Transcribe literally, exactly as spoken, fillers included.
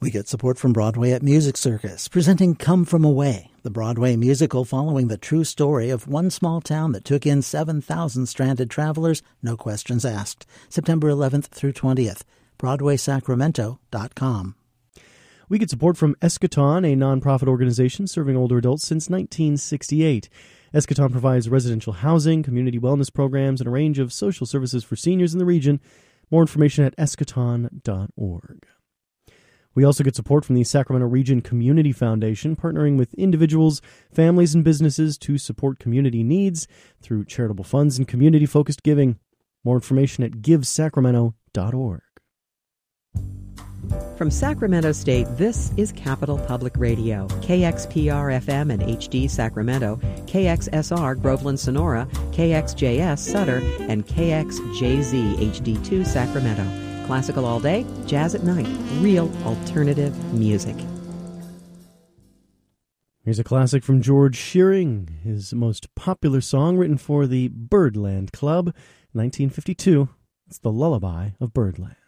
We get support from Broadway at Music Circus, presenting Come From Away, the Broadway musical following the true story of one small town that took in seven thousand stranded travelers, no questions asked. September eleventh through twentieth. Broadway Sacramento dot com. We get support from Eschaton, a nonprofit organization serving older adults since nineteen sixty-eight. Eschaton provides residential housing, community wellness programs, and a range of social services for seniors in the region. More information at eschaton dot org. We also get support from the Sacramento Region Community Foundation, partnering with individuals, families, and businesses to support community needs through charitable funds and community-focused giving. More information at give sacramento dot org. From Sacramento State, this is Capital Public Radio, K X P R F M and H D Sacramento, K X S R Groveland Sonora, K X J S Sutter, and K X J Z H D two Sacramento. Classical all day, jazz at night, real alternative music. Here's a classic from George Shearing, his most popular song written for the Birdland Club, nineteen fifty-two. It's the Lullaby of Birdland.